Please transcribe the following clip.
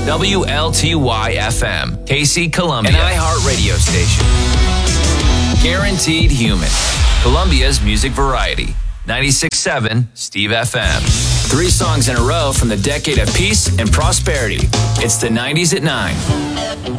WLTY FM, KC Columbia, an iHeart radio station. Guaranteed Human, Columbia's music variety. 96.7 Steve FM. 3 songs in a row from the decade of peace and prosperity. It's the 90s at 9.